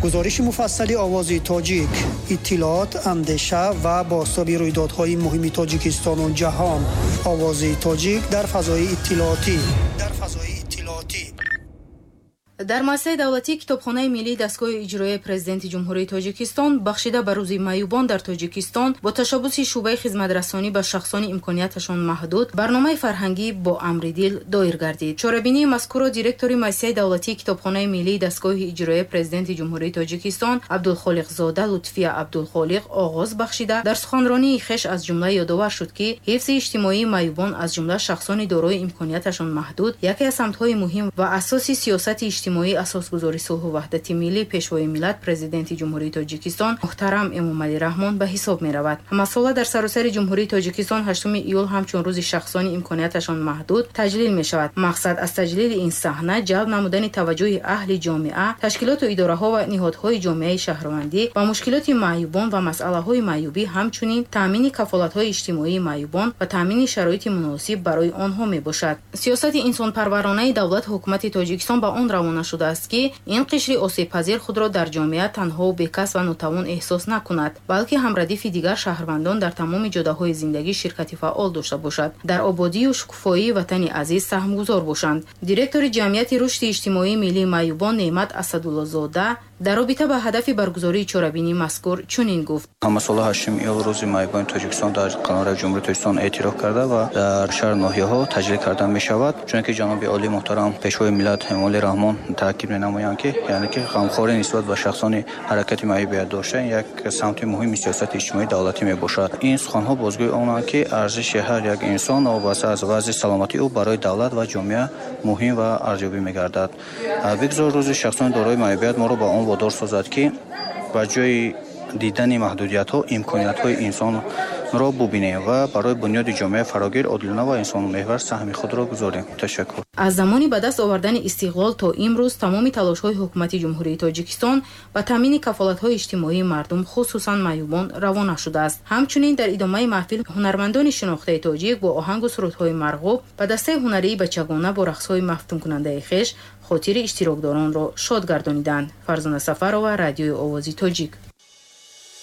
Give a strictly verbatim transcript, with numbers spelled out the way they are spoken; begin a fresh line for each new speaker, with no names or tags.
گزارش مفصلی آواز تاجیک، اطلاعات، اندیشه و بازتاب رویدادهای مهم تاجیکستان و جهان. آواز تاجیک در فضای اطلاعاتی. در فضای اطلاعاتی.
در مؤسسه دولتی کتابخانه ملی دستگاه اجرایی پرزیدنت جمهوری تاجیکستان بخشیده به روز معیوبان در تاجیکستان با تشبث شعبه خدمترسانی به شخصان امکانیتشان محدود برنامه فرهنگی با امر دل دایر گردید. چاره‌بینی مذکور دیرکتور مؤسسه دولتی کتابخانه ملی دستگاه اجرایی پرزیدنت جمهوری تاجیکستان عبدالخالق زاده لطفی عبدالخالق آغاز بخشیده در سخنرانی خویش از جمله یادآور شد که حفظ اجتماعی معیوبان از جمله شخصان دارای امکانیتشان محدود یکی از سمت‌های مهم و اساسی سیاست اجتماعی اساسگذاری صلح و وحدت ملی پیشوای ملت پرزیدنت جمهوری تاجیکستان محترم امامعلی رحمان به حساب می رود. همساله در سراسر جمهوری تاجیکستان هشتم ایول همچون روز شخصان امکانیتشان محدود تجلیل می شود. مقصد از تجلیل این صحنه جلب نمودن توجه اهل جامعه، تشکیلات و اداره ها و نهادهای جامعه شهروندی و مشکلات معیوبان و مسئله های معیوبی، همچنین تامین کفالت های اجتماعی معیوبان و تامین شرایط مناسب برای آنها می باشد. سیاست انسان پرورانه دولت حکومت تاجیکستان با آن روانه شده است که این قشر آسیب پذیر خود را در جامعه تنها و بیکس و ناتوان احساس نکند، بلکه هم ردیف دیگر شهروندان در تمام جداهای زندگی شرکت فعال داشته باشد، در آبادی و شکوفایی وطن عزیز سهمگذار باشند. دیرکتور جمعیت رشد اجتماعی ملی معیوبان نعمت اسدالله زاده در رابطه با هدف برگزاری چاره‌بینی مذکور چنین گفت:
همساله هشتم ایول روز معیوبان تاجیکستان در قانون جمهوری تاجیکستان اعتراف کرده و در شهر ناحیه‌ها تجلیل کرده می شود، چون که جناب عالی محترم پیشوای ملت امامعلی رحمان تاکید نمایند که یعنی که غمخواری نسبت به شخصان حرکت معیوبیت داشتن یک سمت مهم سیاست اجتماعی دولتی می باشد. این سخن‌ها بازگوی آنند که ارزش هر یک انسان وابسته از وضع سلامتی او برای دولت و جامعه مهم و ارزیابی می گردد. بگذار روز شخصان دارای معیوبیت ما را با آن وادار سازد که با جای دیدن محدودیت‌ها امکانیت‌های انسان را ببینیم و برای بنیاد جامعه فراگیر، عادلانه و انسان محور سهم خود را گذاریم. تشکر.
از زمانی به دست آوردن استقلال تا امروز تمام تلاش‌های حکومت جمهوری تاجیکستان به تامین کفالت‌های اجتماعی مردم خصوصا معیوبان روانه شده است. همچنین در ادامه محفل هنرمندان شناخته تاجیک با آهنگ و سرودهای مرغوب به دسته هنری بچگانه با رقص‌های مفتون کننده خویش خاطر اشتراکداران را شاد گردانیدند. فرزانه سفرова، رادیوی آوازی تاجیک.